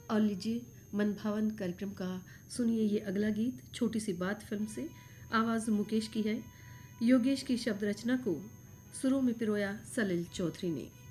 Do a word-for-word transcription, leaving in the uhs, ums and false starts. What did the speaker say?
और लीजिए मनभावन कार्यक्रम का सुनिए ये अगला गीत छोटी सी बात फिल्म से। आवाज़ मुकेश की है, योगेश की शब्द रचना को सुरों में पिरोया सलिल चौधरी ने।